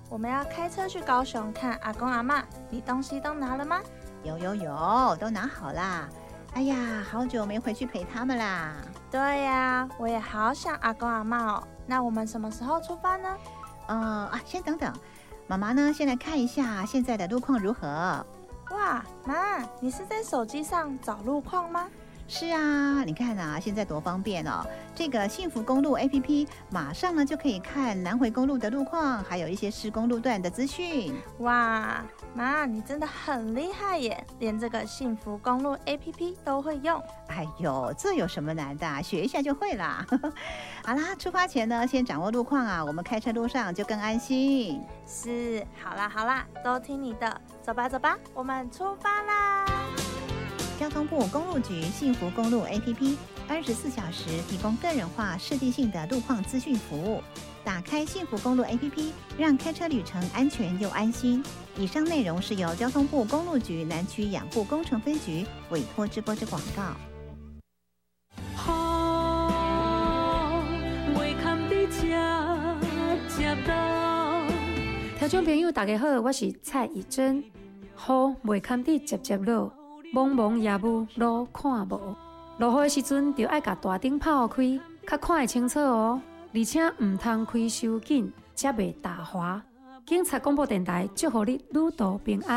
我们要开车去高雄看阿公阿嬷，你东西都拿了吗？ 有，都拿好啦。哎呀，好久没回去陪他们啦。 对呀，我也好想阿公阿嬷哦。那我们什么时候出发呢？ 先等等，妈妈呢，先来看一下现在的路况如何。 哇，妈，你是在手机上找路况吗？ 是啊，你看啊，现在多方便哦！这个幸福公路 APP 马上呢就可以看南回公路的路况，还有一些施工路段的资讯。 哇，妈，你真的很厉害耶，连这个幸福公路 APP 都会用。 哎呦，这有什么难的？学一下就会啦。好啦，出发前呢，先掌握路况啊，我们开车路上就更安心。 是，好啦，都听你的，走吧，我们出发啦！ 交通部公路局幸福公路 APP 24小时提供个人化、设计性的路况资讯服务。打开幸福公路 APP， 让开车旅程安全又安心。以上内容是由交通部公路局南区养护工程分局委托直播之广告。 听众朋友大家好，我是蔡以真。雨袂堪得接接落，蒙蒙夜雾路看无。落雨的时阵，就爱甲大灯泡开，较看会清楚哦。而且唔通开伤紧，才袂打滑。警察广播电台祝福你旅途平安。